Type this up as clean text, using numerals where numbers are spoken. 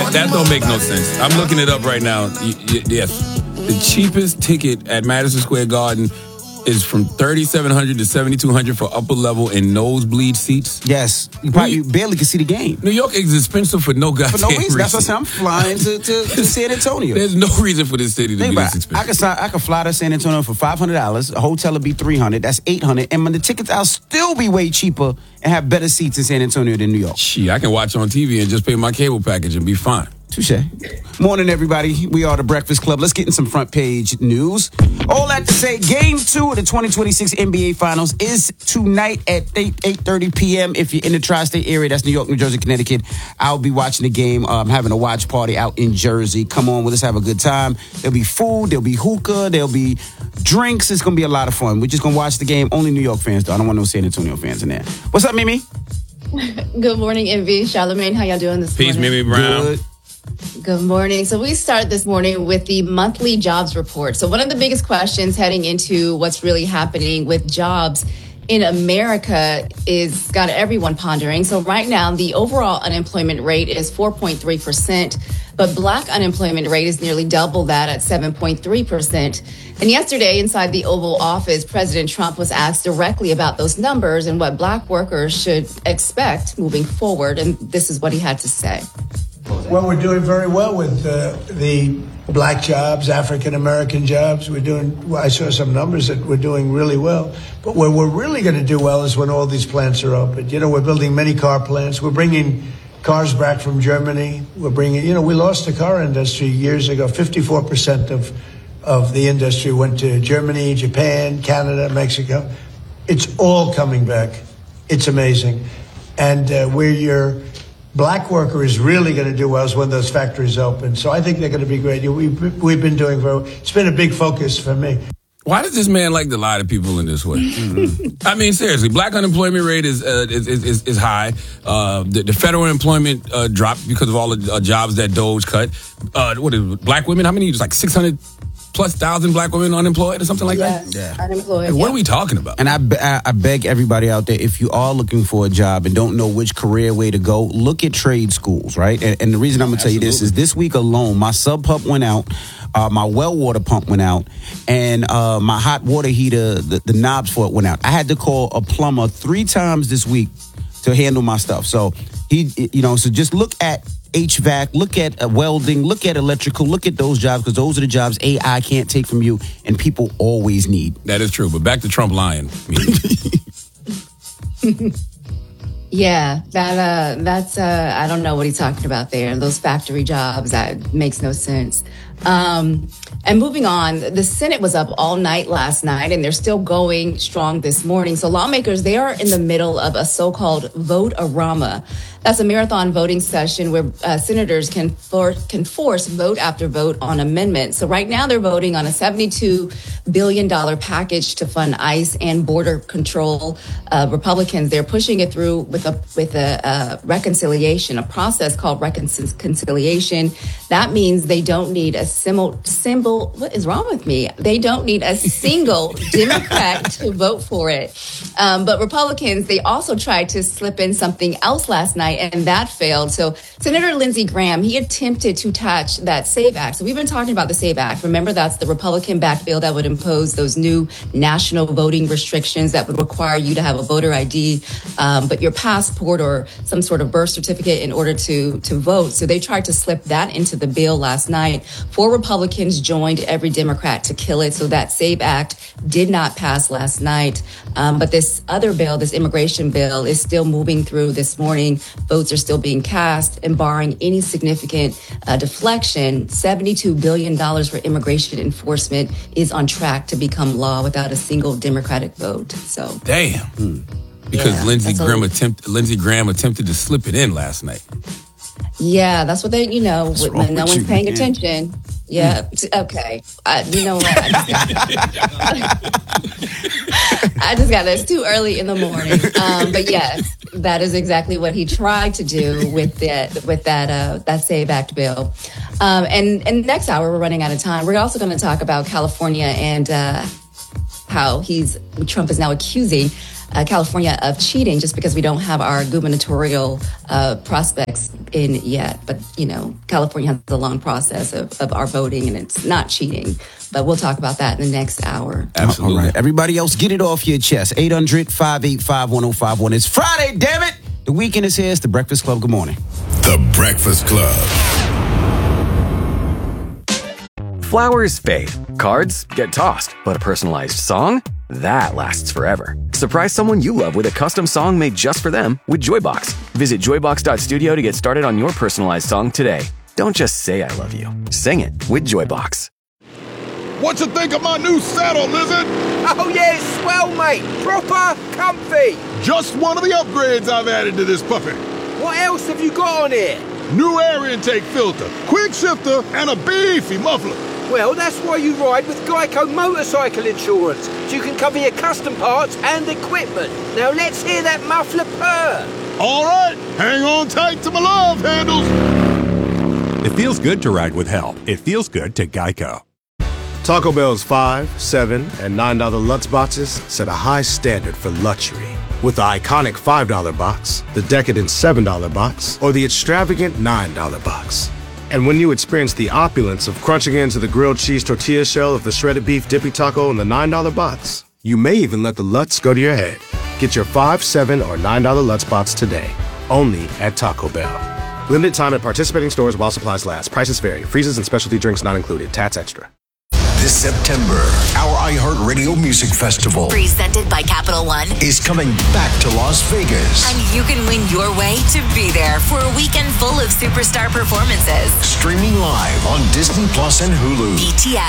That don't make no sense. I'm looking it up right now. Yes. The cheapest ticket at Madison Square Garden is from $3,700 to $7,200 for upper level and nosebleed seats. Yes. You probably barely can see the game. New York is expensive for no goddamn reason. reason. That's what I'm flying to San Antonio. There's no reason for this city to be this expensive. I could fly to San Antonio for $500. A hotel would be $300. That's $800. And when the tickets, I'll still be way cheaper and have better seats in San Antonio than New York. Gee, I can watch on TV and just pay my cable package and be fine. Touche. Morning, everybody. We are the Breakfast Club. Let's get in some front page news. All that to say, Game 2 of the 2026 NBA Finals is tonight at 8:30 p.m. If you're in the tri-state area, that's New York, New Jersey, Connecticut, I'll be watching the game, having a watch party out in Jersey. Come on, let's have a good time. There'll be food, there'll be hookah, there'll be drinks. It's going to be a lot of fun. We're just going to watch the game. Only New York fans, though. I don't want no San Antonio fans in there. What's up, Mimi? Good morning, Envy. Charlamagne, how y'all doing this morning? Peace, Mimi Brown. Good morning. So we start this morning with the monthly jobs report. So one of the biggest questions heading into what's really happening with jobs in America is got everyone pondering. So right now, the overall unemployment rate is 4.3%, but Black unemployment rate is nearly double that at 7.3%. And yesterday, inside the Oval Office, President Trump was asked directly about those numbers and what Black workers should expect moving forward. And this is what he had to say. Well, we're doing very well with the Black jobs, African-American jobs. I saw some numbers that we're doing really well. But where we're really going to do well is when all these plants are open. You know, we're building many car plants. We're bringing cars back from Germany. We lost the car industry years ago. 54% of the industry went to Germany, Japan, Canada, Mexico. It's all coming back. It's amazing. And where your Black worker is really going to do well is when those factories open. So I think they're going to be great. We've been doing very well. It's been a big focus for me. Why does this man like to lie to people in this way? I mean, seriously, Black unemployment rate is high. The federal employment dropped because of all the jobs that Doge cut. Black women? How many? It's like 600,000+ Black women unemployed or something like that? Yeah, unemployed. What are we talking about? And I beg everybody out there, if you are looking for a job and don't know which career way to go, look at trade schools, right? And the reason I'm going to tell you this is this week alone, my sub pump went out. My well water pump went out, and my hot water heater, the knobs for it went out. I had to call a plumber 3 times this week to handle my stuff. So so just look at HVAC, look at welding, look at electrical, look at those jobs, because those are the jobs AI can't take from you and people always need. That is true. But back to Trump lying. Yeah, that's I don't know what he's talking about there. Those factory jobs, that makes no sense. And moving on, the Senate was up all night last night, and they're still going strong this morning. So lawmakers, they are in the middle of a so-called vote-a-rama. That's a marathon voting session where senators can force vote after vote on amendments. So right now they're voting on a $72 billion package to fund ICE and border control. Republicans, they're pushing it through with a reconciliation, a process called reconciliation. That means they don't need a symbol. What is wrong with me? They don't need a single Democrat to vote for it. But Republicans, they also tried to slip in something else last night, and that failed. So Senator Lindsey Graham, he attempted to touch that SAVE Act. So we've been talking about the SAVE Act. Remember, that's the Republican-backed bill that would impose those new national voting restrictions that would require you to have a voter ID, but your passport or some sort of birth certificate in order to vote. So they tried to slip that into the bill last night. 4 Republicans joined every Democrat to kill it. So that SAVE Act did not pass last night. But this other bill, this immigration bill, is still moving through this morning. Votes are still being cast, and barring any significant deflection, $72 billion for immigration enforcement is on track to become law without a single Democratic vote. So damn. Because Lindsey Graham attempted to slip it in last night. Yeah, that's what when no one's paying attention. Yeah. Okay. You know what? I just got this too early in the morning. But yes, that is exactly what he tried to do with that SAVE Act bill. And next hour, we're running out of time. We're also going to talk about California and how Trump is now accusing California of cheating just because we don't have our gubernatorial prospects in yet. But, California has a long process of our voting, and it's not cheating. But we'll talk about that in the next hour. Absolutely. All right. Everybody else, get it off your chest. 800-585-1051. It's Friday, damn it! The weekend is here. It's The Breakfast Club. Good morning. The Breakfast Club. Flowers fade. Cards get tossed. But a personalized song? That lasts forever. Surprise someone you love with a custom song made just for them with Joybox. Visit joybox.studio to get started on your personalized song today. Don't just say I love you. Sing it with Joybox. What you think of my new saddle, Lizard? Oh, yeah, it's swell, mate. Proper comfy. Just one of the upgrades I've added to this puppy. What else have you got on here? New air intake filter, quick shifter, and a beefy muffler. Well, that's why you ride with Geico Motorcycle Insurance, so you can cover your custom parts and equipment. Now let's hear that muffler purr. All right, hang on tight to my love handles. It feels good to ride with help. It feels good to Geico. Taco Bell's $5, $7, and $9 Lutz boxes set a high standard for luxury. With the iconic $5 box, the decadent $7 box, or the extravagant $9 box. And when you experience the opulence of crunching into the grilled cheese tortilla shell of the shredded beef dippy taco in the $9 box, you may even let the Lutz go to your head. Get your $5, $7, or $9 Lutz box today, only at Taco Bell. Limited time at participating stores while supplies last. Prices vary. Freezes and specialty drinks not included. Tats extra. This September, our iHeartRadio Music Festival, presented by Capital One, is coming back to Las Vegas. And you can win your way to be there for a weekend full of superstar performances. Streaming live on Disney Plus and Hulu. BTS.